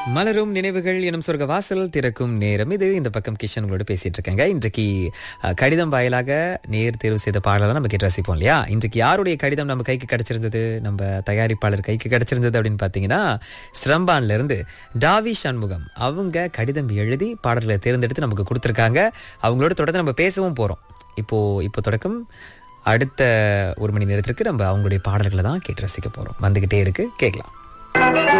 மலரும் நினைவுகள் எனும் சொர்க்க வாசல் திறக்கும் நேரம் இது. இந்த பக்கம் கிஷன் உங்களோட பேசிட்டு இருக்காங்க. இன்றைக்கு கடிதம் வாயிலாக நேர் தேர்வு செய்த பாடலை நம்ம கேட்டு ரசிப்போம் இல்லையா? இன்றைக்கு யாருடைய கடிதம் நம்ம கைக்கு கிடைச்சிருந்தது, நம்ம தயாரிப்பாளர் கைக்கு கிடைச்சிருந்தது அப்படின்னு பார்த்தீங்கன்னா, ஸ்ரம்பான்ல இருந்து டாவி சண்முகம் அவங்க கடிதம் எழுதி பாடல்களை தேர்ந்தெடுத்து நமக்கு கொடுத்துருக்காங்க. அவங்களோட தொடர்ந்து நம்ம பேசவும் போறோம். இப்போ தொடக்கம் அடுத்த 1 மணி நேரத்திற்கு நம்ம அவங்களுடைய பாடல்களை தான் கேட்டு ரசிக்க போறோம். வந்துகிட்டே இருக்கு, கேட்கலாம்.